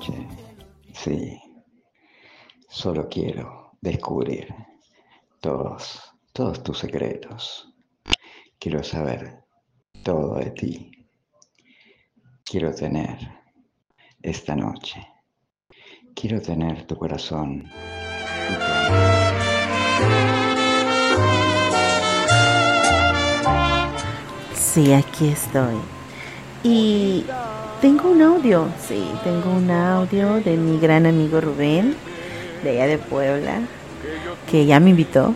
noche, sí, solo quiero descubrir todos tus secretos. Quiero saber todo de ti. Quiero tener esta noche. Quiero tener tu corazón. Sí, aquí estoy. Y tengo un audio, de mi gran amigo Rubén, de allá de Puebla, que ya me invitó.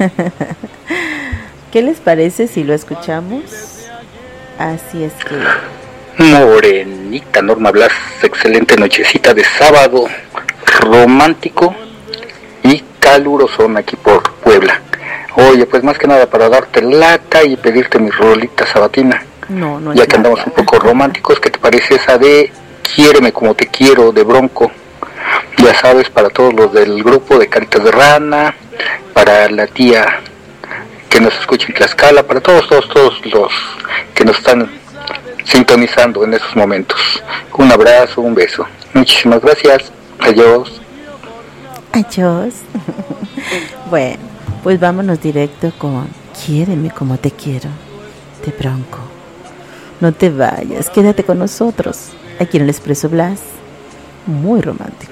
¿Qué les parece si lo escuchamos? Así es que... Morenita Norma Blas, excelente nochecita de sábado, romántico y caluroso aquí por Puebla. Oye, pues más que nada para darte lata y pedirte mi rolita sabatina. No ya es que andamos un poco románticos, ¿qué te parece esa de Quiéreme como te quiero, de Bronco? Ya sabes, para todos los del grupo de Caritas de Rana, para la tía que nos escucha en Tlaxcala, para todos los que nos están sintonizando en esos momentos. Un abrazo, un beso. Muchísimas gracias. Adiós. Adiós. Bueno, pues vámonos directo con Quiéreme como te quiero, de Bronco. No te vayas, quédate con nosotros, aquí en el Expreso Blas, muy romántico.